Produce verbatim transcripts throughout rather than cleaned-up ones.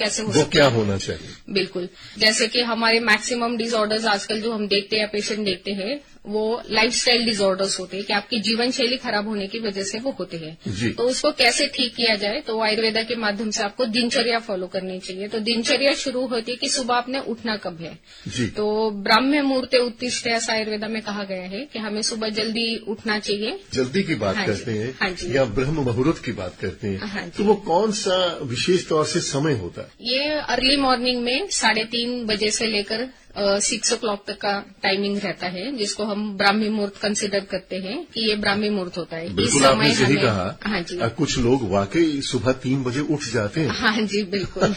कैसे हो वो सकता क्या है? होना चाहिए? बिल्कुल, जैसे कि हमारे मैक्सिमम डिसऑर्डर्स आजकल जो हम देखते हैं, पेशेंट देखते हैं, वो लाइफस्टाइल डिसऑर्डर्स होते हैं कि आपकी जीवन शैली खराब होने की वजह से वो होते हैं। तो उसको कैसे ठीक किया जाए, तो आयुर्वेदा के माध्यम से आपको दिनचर्या फॉलो करनी चाहिए। तो दिनचर्या शुरू होती है कि सुबह आपने उठना कब है। जी। तो ब्राह्म्य मुहूर्ते उत्तिष्ठ ऐसा आयुर्वेदा में कहा गया है कि हमें सुबह जल्दी उठना चाहिए। जल्दी की बात हाँ करते हैं हाँ जी। या ब्रह्म मुहूर्त की बात करते हैं, हाँ तो वो कौन सा विशेष तौर से समय होता है? ये अर्ली मॉर्निंग में साढ़े तीन बजे से लेकर सिक्स ओ क्लॉक तक का टाइमिंग रहता है, जिसको हम ब्राह्मी मुहूर्त कंसिडर करते हैं कि ये ब्राह्मी मुहूर्त होता है। बिल्कुल, आपने सही कहा। हाँ जी। कुछ लोग वाकई सुबह तीन बजे उठ जाते हैं। हाँ जी, बिल्कुल।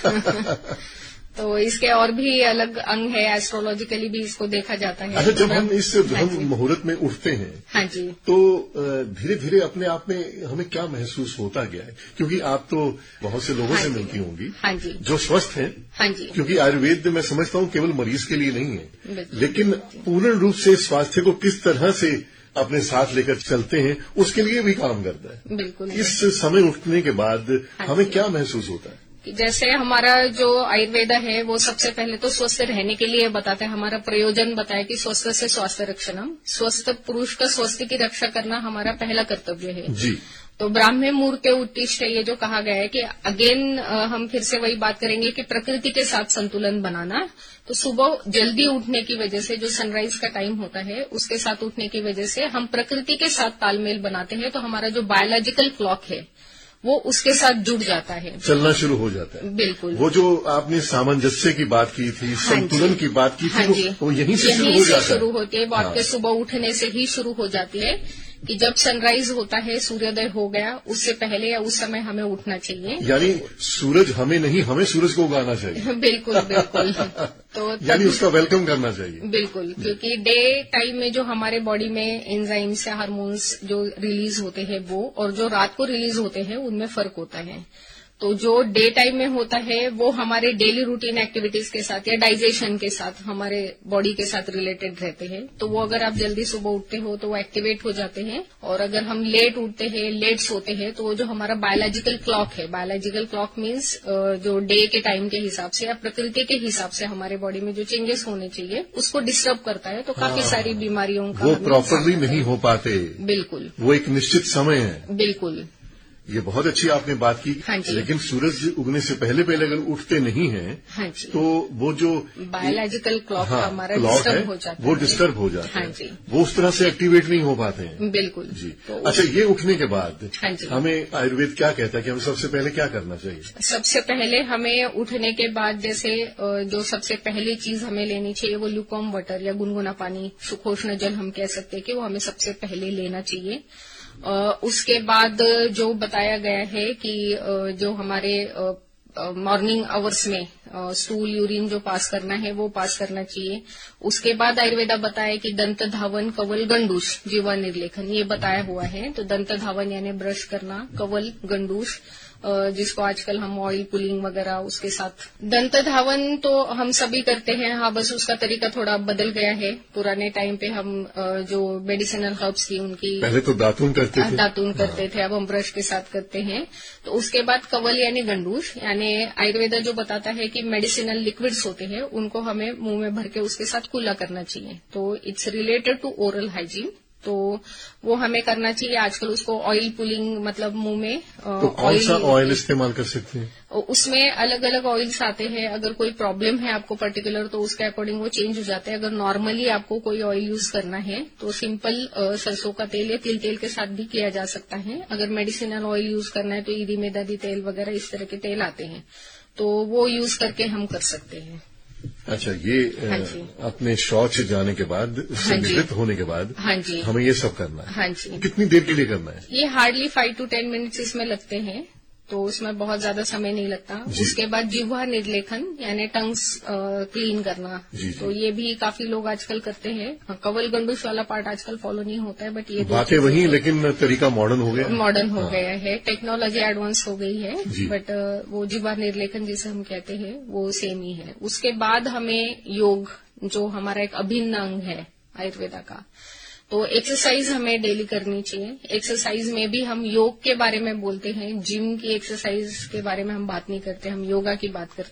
तो इसके और भी अलग अंग है, एस्ट्रोलॉजिकली भी इसको देखा जाता है। अच्छा, जब हम इस ब्रह्म मुहूर्त में उठते हैं, हाँ जी, तो धीरे धीरे अपने आप में हमें क्या महसूस होता गया है? क्योंकि आप तो बहुत से लोगों हाँ से जी, मिलती होंगी, हाँ जी, जो स्वस्थ हैं। हाँ जी। क्योंकि आयुर्वेद मैं समझता हूँ केवल मरीज के लिए नहीं है, लेकिन पूर्ण रूप से स्वास्थ्य को किस तरह से अपने साथ लेकर चलते हैं, उसके लिए भी काम करता है। बिल्कुल। इस समय उठने के बाद हमें क्या महसूस होता है? जैसे हमारा जो आयुर्वेदा है वो सबसे पहले तो स्वस्थ रहने के लिए बताता है। हमारा प्रयोजन बताया कि स्वस्थ से स्वास्थ्य रक्षणम, स्वस्थ पुरुष का स्वास्थ्य की रक्षा करना हमारा पहला कर्तव्य है। जी। तो ब्राह्म्य मुहूर्ते उत्तिष्ठ ये जो कहा गया है कि अगेन हम फिर से वही बात करेंगे कि प्रकृति के साथ संतुलन बनाना। तो सुबह जल्दी उठने की वजह से जो सनराइज का टाइम होता है उसके साथ उठने की वजह से हम प्रकृति के साथ तालमेल बनाते हैं। तो हमारा जो बायोलॉजिकल क्लॉक है वो उसके साथ जुड़ जाता है, चलना शुरू हो जाता है। बिल्कुल। वो जो आपने सामंजस्य की बात की थी, हाँ संतुलन की बात की थी, हाँ वो, वो यहीं से शुरू हो जाता है। शुरू होती है वो आपके सुबह उठने से ही शुरू हो जाती है कि जब सनराइज होता है, सूर्योदय हो गया, उससे पहले या उस समय हमें उठना चाहिए। यानी सूरज हमें नहीं, हमें सूरज को उगाना चाहिए। बिल्कुल बिल्कुल। तो यानी उसका वेलकम करना चाहिए। बिल्कुल, क्योंकि डे टाइम में जो हमारे बॉडी में एंजाइम्स या हार्मोन्स जो रिलीज होते हैं वो, और जो रात को रिलीज होते हैं उनमें फर्क होता है। तो जो डे टाइम में होता है वो हमारे डेली रूटीन एक्टिविटीज के साथ या डाइजेशन के साथ हमारे बॉडी के साथ रिलेटेड रहते हैं। तो वो अगर आप जल्दी सुबह उठते हो तो वो एक्टिवेट हो जाते हैं, और अगर हम लेट उठते हैं, लेट सोते हैं, तो वो जो हमारा बायोलॉजिकल क्लॉक है, बायोलॉजिकल क्लॉक मीन्स जो डे के टाइम के हिसाब से या प्रकृति के हिसाब से हमारे बॉडी में जो चेंजेस होने चाहिए उसको डिस्टर्ब करता है। तो काफी हाँ, सारी बीमारियों का वो प्रॉपरली नहीं हो पाते। बिल्कुल, वो एक निश्चित समय है। बिल्कुल। ये बहुत अच्छी आपने बात की। हाँ जी। लेकिन सूरज उगने से पहले पहले अगर उठते नहीं हैं, हाँ जी, तो वो जो बायोलॉजिकल क्लॉक हाँ, हमारा क्लॉक डिस्टर्ब है, हो जाता है, वो डिस्टर्ब हो जाता हाँ है। जी, वो उस तरह से एक्टिवेट नहीं हो पाते हैं। बिल्कुल जी। तो अच्छा, ये उठने के बाद हाँ जी, हमें आयुर्वेद क्या कहता है कि हमें सबसे पहले क्या करना चाहिए? सबसे पहले हमें उठने के बाद जैसे जो सबसे पहली चीज हमें लेनी चाहिए वो ल्यूकॉम वाटर या गुनगुना पानी, सुखोष्ण जल हम कह सकते हैं कि वो हमें सबसे पहले लेना चाहिए। Uh, उसके बाद जो बताया गया है कि uh, जो हमारे मॉर्निंग uh, आवर्स में स्टूल uh, यूरिन जो पास करना है वो पास करना चाहिए। उसके बाद आयुर्वेदा बताया कि दंत धावन, कवल, गंडूश, जीवा निर्लेखन, ये बताया हुआ है। तो दंत धावन यानी ब्रश करना, कवल, गंडूश जिसको आजकल हम ऑयल पुलिंग वगैरह उसके साथ, दंत धावन तो हम सभी करते हैं। हाँ, बस उसका तरीका थोड़ा बदल गया है। पुराने टाइम पे हम जो मेडिसिनल हर्ब्स थी उनकी, पहले तो दातून करते थे, दातून करते थे, अब हम ब्रश के साथ करते हैं। तो उसके बाद कवल यानी गंडूश, यानी आयुर्वेदा जो बताता है कि मेडिसिनल लिक्विड्स होते हैं उनको हमें मुंह में भर के उसके साथ कुल्ला करना चाहिए। तो it's related to oral hygiene, तो वो हमें करना चाहिए। आजकल उसको ऑयल पुलिंग मतलब मुंह में तो कौन सा ऑयल इस्तेमाल कर सकते हैं? उसमें अलग अलग ऑयल्स आते हैं। अगर कोई प्रॉब्लम है आपको पर्टिकुलर तो उसके अकॉर्डिंग वो चेंज हो जाते हैं। अगर नॉर्मली आपको कोई ऑयल यूज करना है तो सिंपल सरसों का तेल या तिल तेल के साथ भी किया जा सकता है। अगर मेडिसिनल ऑयल यूज करना है तो ईदी मेदादी तेल वगैरह इस तरह के तेल आते हैं, तो वो यूज करके हम कर सकते हैं। अच्छा, ये हाँ अपने शौच जाने के बाद, उससे निवृत्त हाँ होने के बाद हाँ जी, हमें ये सब करना है। हाँ जी। कितनी देर के लिए करना है? ये hardly five to ten minutes इसमें लगते हैं, तो उसमें बहुत ज्यादा समय नहीं लगता। उसके बाद जिह्वा निर्लेखन यानी टंग्स क्लीन करना, जी, तो ये भी काफी लोग आजकल करते हैं। कवल गंडूश वाला पार्ट आजकल फॉलो नहीं होता है, बट ये बातें वही, लेकिन तरीका मॉडर्न हो गया, मॉडर्न हो हाँ। गया है, टेक्नोलॉजी एडवांस हो गई है, बट वो जिह्वा निर्लेखन जिसे हम कहते हैं वो सेम ही है। उसके बाद हमें योग, जो हमारा एक अभिन्न अंग है आयुर्वेदा का, तो एक्सरसाइज हमें डेली करनी चाहिए। एक्सरसाइज में भी हम योग के बारे में बोलते हैं, जिम की एक्सरसाइज के बारे में हम बात नहीं करते, हम योगा की बात करते हैं।